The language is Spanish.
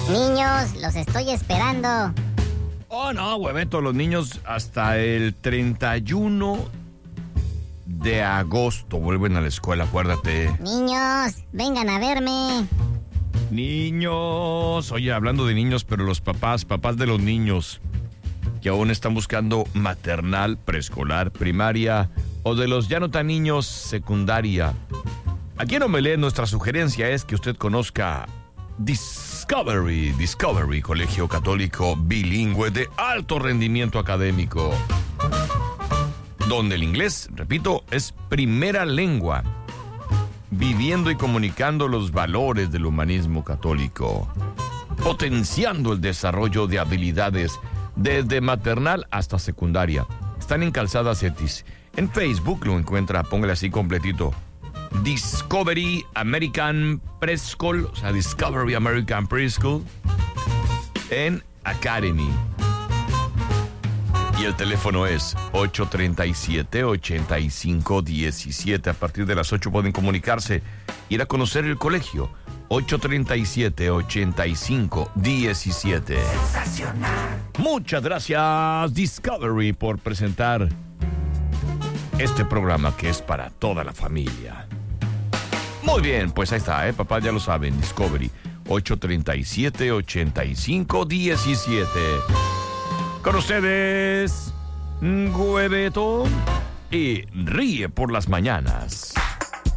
Niños, los estoy esperando. Oh, no, huevento, los niños hasta el 31 de agosto vuelven a la escuela, acuérdate. Niños, vengan a verme. Niños, oye, hablando de niños, pero los papás de los niños que aún están buscando maternal, preescolar, primaria o de los ya no tan niños, secundaria. Aquí en Omelet nuestra sugerencia es que usted conozca Discovery, colegio católico bilingüe de alto rendimiento académico, donde el inglés, repito, es primera lengua, viviendo y comunicando los valores del humanismo católico, potenciando el desarrollo de habilidades desde maternal hasta secundaria. Están en Calzada Cetis. En Facebook lo encuentra, póngale así completito, Discovery American Preschool, o sea, Discovery American Preschool en Academy. Y el teléfono es 837-8517. A partir de las 8 pueden comunicarse, ir a conocer el colegio. 837-8517. Sensacional. Muchas gracias, Discovery, por presentar este programa que es para toda la familia. Muy bien, pues ahí está, papá, ya lo saben, Discovery, 837-8517. Con ustedes, Hueveto y Ríe por las Mañanas.